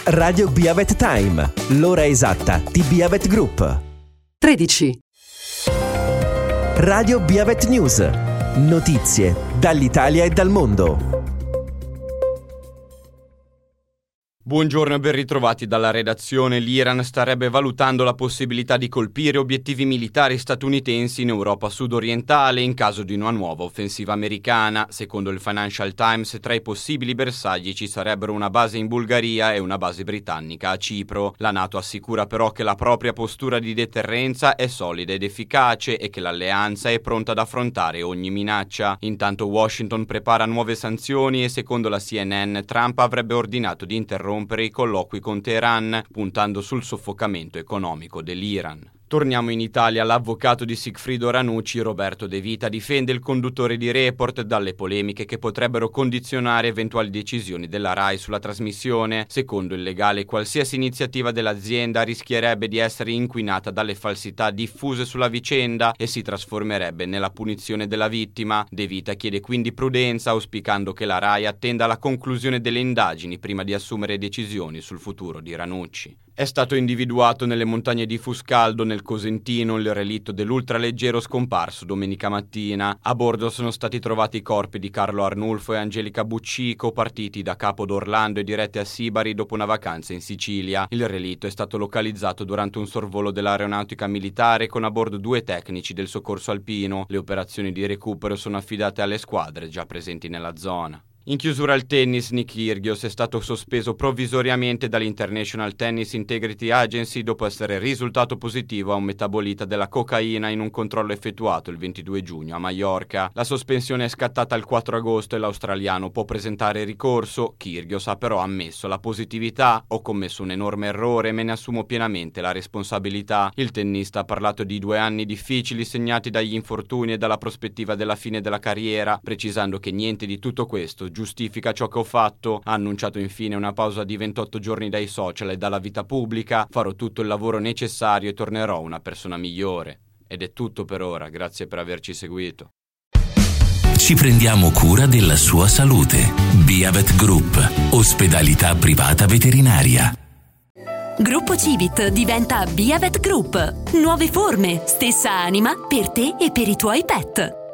Radio Biavet Time, l'ora esatta di Biavet Group. 13. Radio Biavet News. Notizie dall'Italia e dal mondo. Buongiorno e ben ritrovati dalla redazione. L'Iran starebbe valutando la possibilità di colpire obiettivi militari statunitensi in Europa sudorientale in caso di una nuova offensiva americana. Secondo il Financial Times, tra i possibili bersagli ci sarebbero una base in Bulgaria e una base britannica a Cipro. La NATO assicura però che la propria postura di deterrenza è solida ed efficace e che l'alleanza è pronta ad affrontare ogni minaccia. Intanto Washington prepara nuove sanzioni e secondo la CNN Trump avrebbe ordinato di interrompere i colloqui con Teheran, puntando sul soffocamento economico dell'Iran. Torniamo in Italia. L'avvocato di Sigfrido Ranucci, Roberto De Vita, difende il conduttore di Report dalle polemiche che potrebbero condizionare eventuali decisioni della RAI sulla trasmissione. Secondo il legale, qualsiasi iniziativa dell'azienda rischierebbe di essere inquinata dalle falsità diffuse sulla vicenda e si trasformerebbe nella punizione della vittima. De Vita chiede quindi prudenza, auspicando che la RAI attenda la conclusione delle indagini prima di assumere decisioni sul futuro di Ranucci. È stato individuato nelle montagne di Fuscaldo, nel Cosentino, il relitto dell'ultraleggero scomparso domenica mattina. A bordo sono stati trovati i corpi di Carlo Arnulfo e Angelica Buccico, partiti da Capo d'Orlando e diretti a Sibari dopo una vacanza in Sicilia. Il relitto è stato localizzato durante un sorvolo dell'aeronautica militare con a bordo 2 tecnici del soccorso alpino. Le operazioni di recupero sono affidate alle squadre già presenti nella zona. In chiusura al tennis, Nick Kyrgios è stato sospeso provvisoriamente dall'International Tennis Integrity Agency dopo essere risultato positivo a un metabolita della cocaina in un controllo effettuato il 22 giugno a Maiorca. La sospensione è scattata il 4 agosto e l'australiano può presentare ricorso. Kyrgios ha però ammesso la positività. Ho commesso un enorme errore e me ne assumo pienamente la responsabilità. Il tennista ha parlato di 2 anni difficili segnati dagli infortuni e dalla prospettiva della fine della carriera, precisando che niente di tutto questo giustifica ciò che ho fatto. Ha annunciato infine una pausa di 28 giorni dai social e dalla vita pubblica. Farò tutto il lavoro necessario e tornerò una persona migliore. Ed è tutto per ora, grazie per averci seguito. Ci prendiamo cura della sua salute. Biavet Group, ospedalità privata veterinaria. Gruppo Civit diventa Biavet Group. Nuove forme, stessa anima per te e per i tuoi pet.